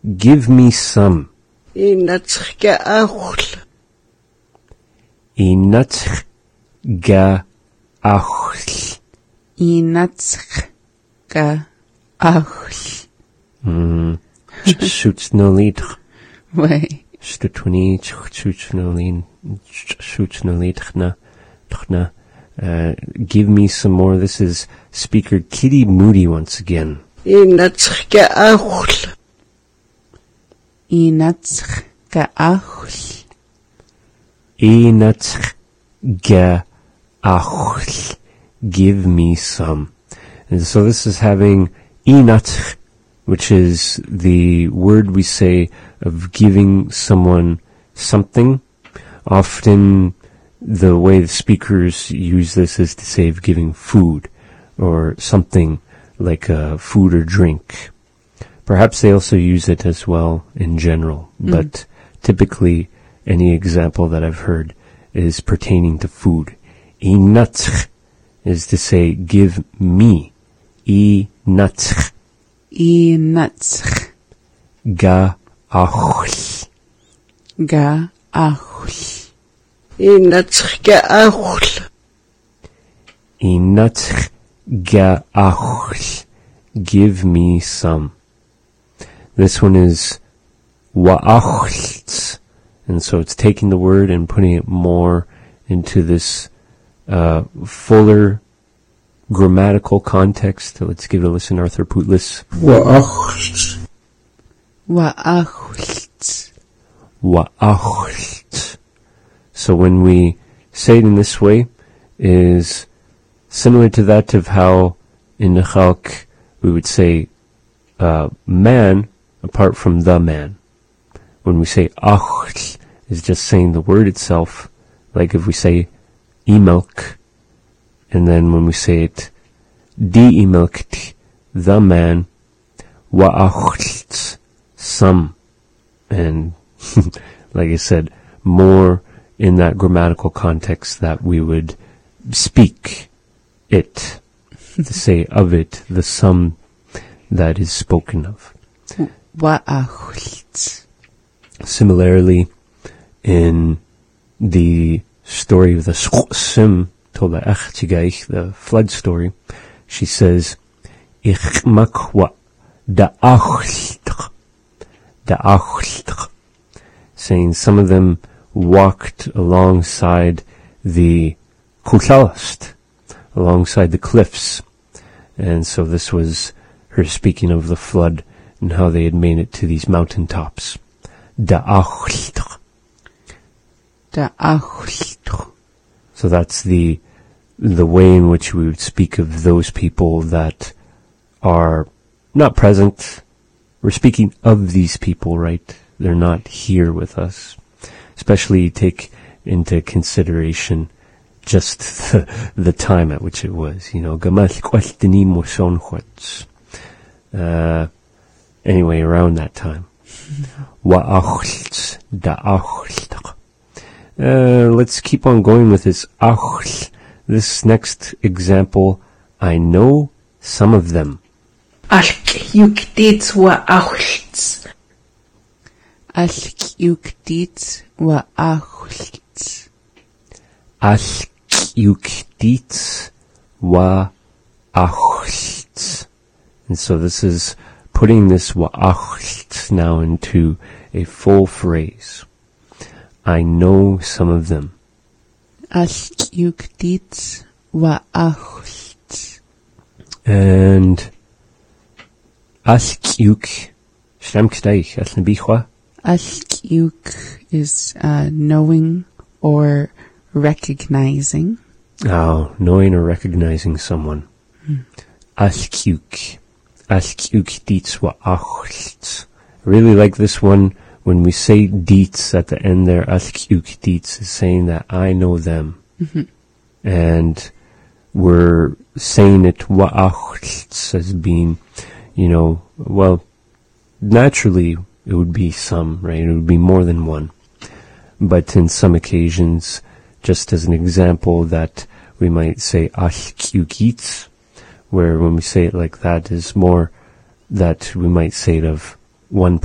give me some. Inatsk ge'achl. Inatsk ge'achl. Inatsk ge'achl. Shoots no lead. Way. Stutwani, shoots no lead. Shoots no lead. Give me some more. This is Speaker Kitty Moody once again. Inatsk ge'achl. Inatsk ge'achl. Inatsk ge'achl. Give me some. And so this is having inatsk, which is the word we say of giving someone something. Often the way the speakers use this is to say of giving food or something like food or drink. Perhaps they also use it as well in general, but typically any example that I've heard is pertaining to food. Inatsk is to say give me. Inatsk. Inatsk Ge'achl. ge'achl. Inatsk ge'achl. Inatsk ge'achl. Give me some. This one is wa'achltz, and so it's taking the word and putting it more into this fuller grammatical context. Let's give it a listen, Arthur Putlis. Wa'achltz. Wa'achltz. Wa'achltz. So when we say it in this way, is similar to that of how in the Chalk we would say man apart from the man. When we say achl, is just saying the word itself, like if we say imelk, and then when we say it de-imelkt, the man, wa'achltz, some, and like I said, more in that grammatical context that we would speak it, to say of it, the sum that is spoken of. Wa'achltz. Similarly, in the story of the Sim, Tola Echtigaich, the flood story, she says, Ich makwa da'achltch, saying some of them walked alongside the Kutalast, alongside the cliffs. And so this was her speaking of the flood and how they had made it to these mountaintops. Da'achltch. Da'achltch. So that's the way in which we would speak of those people that are not present. We're speaking of these people, right? They're not here with us. Especially take into consideration just the time at which it was, anyway, around that time. Wa'achltz, da'achltch. Let's keep on going with this achl. This next example, I know some of them. Alk yukditz wa'achltz. Alk yukditz wa'achltz. Alk yukditz wa'achltz. And so this is putting this wa'achltz now into a full phrase. I know some of them. Alk yukditz wa'achltz. And alk yuk, shramksteich, alnabichwa. Alk yuk is knowing or recognizing. Oh, knowing or recognizing someone. Alk yuk. Alk yukditz wa'achltz. I really like this one. When we say dietz at the end there, alk yukditz is saying that I know them. And we're saying it wa'achltz as being, well, naturally it would be some, right? It would be more than one. But in some occasions, just as an example, that we might say alk yukitz, where when we say it like that is more that we might say it of one